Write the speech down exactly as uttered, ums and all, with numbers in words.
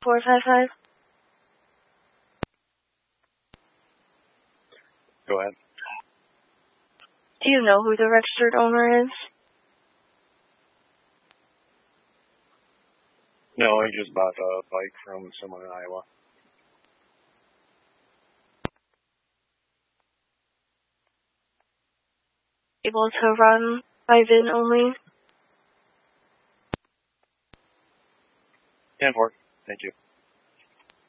four five five. Go ahead. Do you know who the registered owner is? No, he just bought a bike from someone in Iowa. Able to run by V I N only? ten four. Thank you.